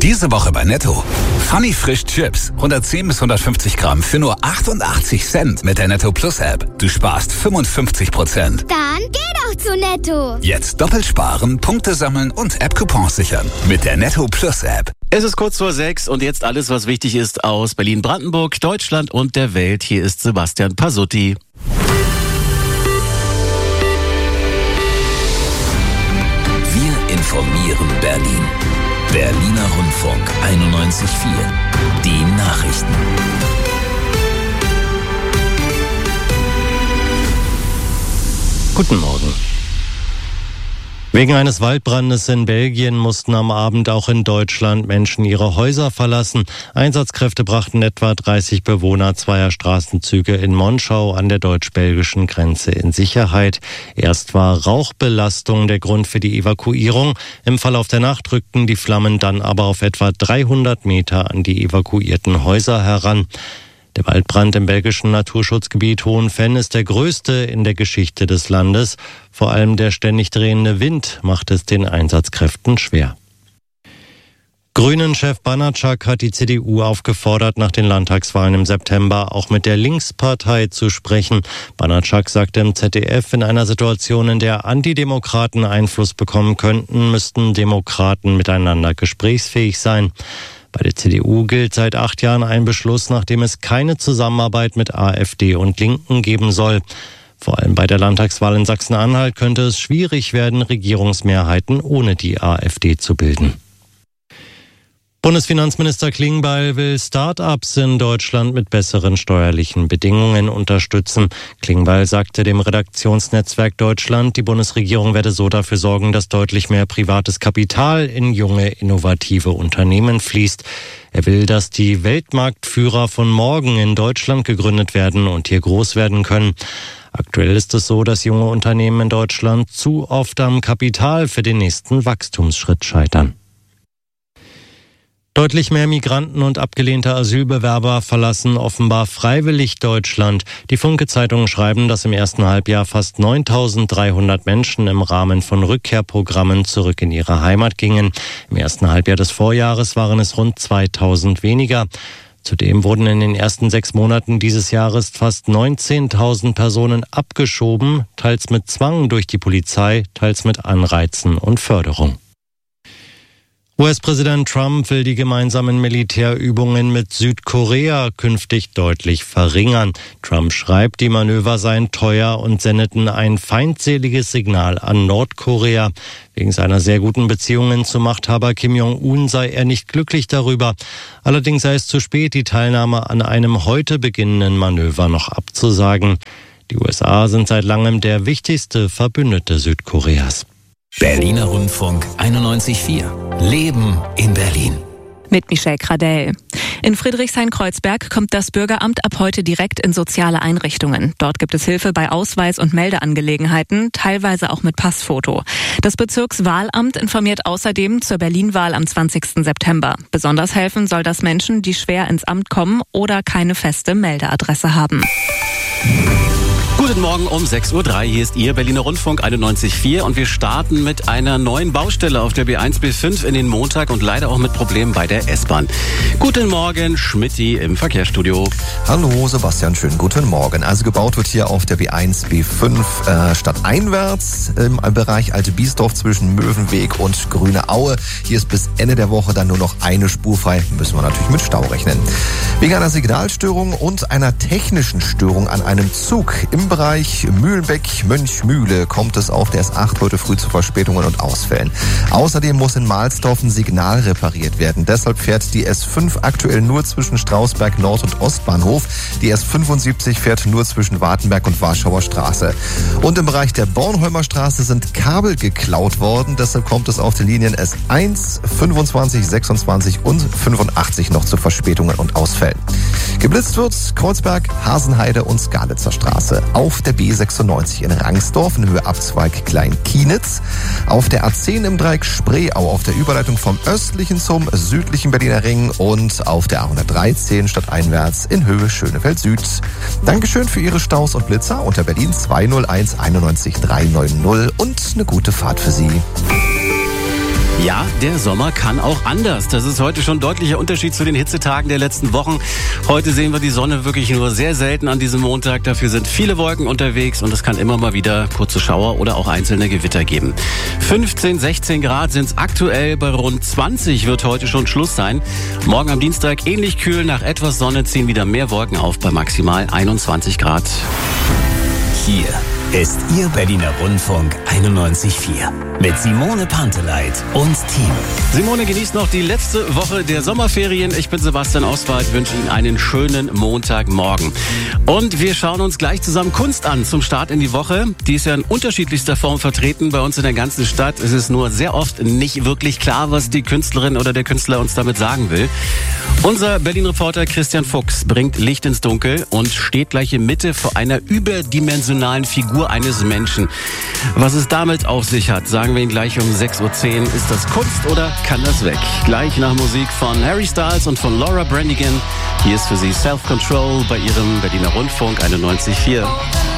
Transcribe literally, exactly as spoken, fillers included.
Diese Woche bei Netto. Funny Frisch Chips. hundertzehn bis hundertfünfzig Gramm für nur achtundachtzig Cent mit der Netto Plus App. Du sparst fünfundfünfzig Prozent. Dann geh doch zu Netto. Jetzt doppelt sparen, Punkte sammeln und App-Coupons sichern. Mit der Netto Plus App. Es ist kurz vor sechs und jetzt alles, was wichtig ist aus Berlin-Brandenburg, Deutschland und der Welt. Hier ist Sebastian Pasutti. Wir informieren Berlin. Berliner Rundfunk einundneunzig Komma vier. Die Nachrichten. Guten Morgen. Wegen eines Waldbrandes in Belgien mussten am Abend auch in Deutschland Menschen ihre Häuser verlassen. Einsatzkräfte brachten etwa dreißig Bewohner zweier Straßenzüge in Monschau an der deutsch-belgischen Grenze in Sicherheit. Erst war Rauchbelastung der Grund für die Evakuierung. Im Verlauf der Nacht rückten die Flammen dann aber auf etwa dreihundert Meter an die evakuierten Häuser heran. Der Waldbrand im belgischen Naturschutzgebiet Hohenfenn ist der größte in der Geschichte des Landes. Vor allem der ständig drehende Wind macht es den Einsatzkräften schwer. Grünen-Chef Banatschak hat die C D U aufgefordert, nach den Landtagswahlen im September auch mit der Linkspartei zu sprechen. Banatschak sagte im Z D F, in einer Situation, in der Antidemokraten Einfluss bekommen könnten, müssten Demokraten miteinander gesprächsfähig sein. Bei der C D U gilt seit acht Jahren ein Beschluss, nachdem es keine Zusammenarbeit mit AfD und Linken geben soll. Vor allem bei der Landtagswahl in Sachsen-Anhalt könnte es schwierig werden, Regierungsmehrheiten ohne die AfD zu bilden. Bundesfinanzminister Klingbeil will Start-ups in Deutschland mit besseren steuerlichen Bedingungen unterstützen. Klingbeil sagte dem Redaktionsnetzwerk Deutschland, die Bundesregierung werde so dafür sorgen, dass deutlich mehr privates Kapital in junge, innovative Unternehmen fließt. Er will, dass die Weltmarktführer von morgen in Deutschland gegründet werden und hier groß werden können. Aktuell ist es so, dass junge Unternehmen in Deutschland zu oft am Kapital für den nächsten Wachstumsschritt scheitern. Deutlich mehr Migranten und abgelehnte Asylbewerber verlassen offenbar freiwillig Deutschland. Die Funke-Zeitungen schreiben, dass im ersten Halbjahr fast neuntausenddreihundert Menschen im Rahmen von Rückkehrprogrammen zurück in ihre Heimat gingen. Im ersten Halbjahr des Vorjahres waren es rund zweitausend weniger. Zudem wurden in den ersten sechs Monaten dieses Jahres fast neunzehntausend Personen abgeschoben, teils mit Zwang durch die Polizei, teils mit Anreizen und Förderung. U S-Präsident Trump will die gemeinsamen Militärübungen mit Südkorea künftig deutlich verringern. Trump schreibt, die Manöver seien teuer und sendeten ein feindseliges Signal an Nordkorea. Wegen seiner sehr guten Beziehungen zum Machthaber Kim Jong-un sei er nicht glücklich darüber. Allerdings sei es zu spät, die Teilnahme an einem heute beginnenden Manöver noch abzusagen. Die U S A sind seit langem der wichtigste Verbündete Südkoreas. Berliner Rundfunk einundneunzig Komma vier. Leben in Berlin. Mit Michelle Gradell. In Friedrichshain-Kreuzberg kommt das Bürgeramt ab heute direkt in soziale Einrichtungen. Dort gibt es Hilfe bei Ausweis- und Meldeangelegenheiten, teilweise auch mit Passfoto. Das Bezirkswahlamt informiert außerdem zur Berlin-Wahl am zwanzigsten September. Besonders helfen soll das Menschen, die schwer ins Amt kommen oder keine feste Meldeadresse haben. Guten Morgen um sechs Uhr drei, hier ist Ihr Berliner Rundfunk einundneunzig Komma vier und wir starten mit einer neuen Baustelle auf der B eins B fünf in den Montag und leider auch mit Problemen bei der S-Bahn. Guten Morgen, Schmitty im Verkehrsstudio. Hallo Sebastian, schönen guten Morgen. Also gebaut wird hier auf der B eins B fünf äh, stadteinwärts im Bereich Alte Biesdorf zwischen Möwenweg und Grüne Aue. Hier ist bis Ende der Woche dann nur noch eine Spur frei, müssen wir natürlich mit Stau rechnen. Wegen einer Signalstörung und einer technischen Störung an einem Zug im Bereich Mühlenbeck-Mönchmühle kommt es auf der S acht heute früh zu Verspätungen und Ausfällen. Außerdem muss in Mahlsdorf ein Signal repariert werden. Deshalb fährt die S fünf aktuell nur zwischen Strausberg Nord und Ostbahnhof. Die S fünfundsiebzig fährt nur zwischen Wartenberg und Warschauer Straße. Und im Bereich der Bornholmer Straße sind Kabel geklaut worden. Deshalb kommt es auf den Linien S eins, fünfundzwanzig, sechsundzwanzig und fünfundachtzig noch zu Verspätungen und Ausfällen. Geblitzt wird Kreuzberg, Hasenheide und Skalitzer Straße. Auf der B sechsundneunzig in Rangsdorf in Höhe Abzweig Klein-Kienitz. Auf der A zehn im Dreieck Spreeau auf der Überleitung vom östlichen zum südlichen Berliner Ring und auf der A hundertdreizehn stadteinwärts in Höhe Schönefeld Süd. Dankeschön für Ihre Staus und Blitzer unter Berlin zwei null eins einundneunzig dreihundertneunzig und eine gute Fahrt für Sie. Ja, der Sommer kann auch anders. Das ist heute schon ein deutlicher Unterschied zu den Hitzetagen der letzten Wochen. Heute sehen wir die Sonne wirklich nur sehr selten an diesem Montag. Dafür sind viele Wolken unterwegs und es kann immer mal wieder kurze Schauer oder auch einzelne Gewitter geben. fünfzehn, sechzehn Grad sind es aktuell, bei rund zwanzig wird heute schon Schluss sein. Morgen am Dienstag ähnlich kühl, nach etwas Sonne ziehen wieder mehr Wolken auf bei maximal einundzwanzig Grad. Hier ist Ihr Berliner Rundfunk einundneunzig Komma vier mit Simone Panteleit und Team. Simone genießt noch die letzte Woche der Sommerferien. Ich bin Sebastian Oswald, wünsche Ihnen einen schönen Montagmorgen. Und wir schauen uns gleich zusammen Kunst an zum Start in die Woche. Die ist ja in unterschiedlichster Form vertreten bei uns in der ganzen Stadt. Es ist nur sehr oft nicht wirklich klar, was die Künstlerin oder der Künstler uns damit sagen will. Unser Berlin-Reporter Christian Fuchs bringt Licht ins Dunkel und steht gleich in Mitte vor einer überdimensionalen Figur eines Menschen. Was es damit auf sich hat, sagen wir Ihnen gleich um sechs Uhr zehn. Ist das Kunst oder kann das weg? Gleich nach Musik von Harry Styles und von Laura Branigan. Hier ist für Sie Self Control bei Ihrem Berliner Rundfunk einundneunzig Komma vier.